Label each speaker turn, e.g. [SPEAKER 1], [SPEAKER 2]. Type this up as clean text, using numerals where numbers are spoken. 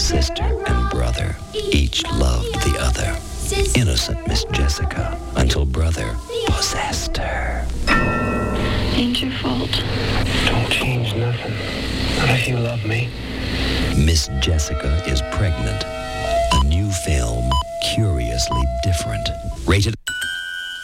[SPEAKER 1] sister and brother. Each loved the other. Innocent Miss Jessica, until brother possessed her.
[SPEAKER 2] Ain't your fault.
[SPEAKER 3] Don't change nothing. Not if you love me.
[SPEAKER 1] Miss Jessica is pregnant